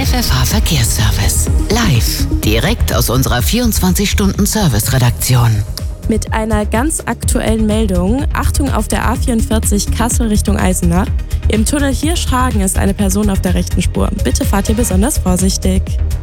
FFH Verkehrsservice. Live, direkt aus unserer 24-Stunden-Service-Redaktion. Mit einer ganz aktuellen Meldung. Achtung auf der A44 Kassel Richtung Eisenach. Im Tunnel Hirschhagen ist eine Person auf der rechten Spur. Bitte fahrt ihr besonders vorsichtig.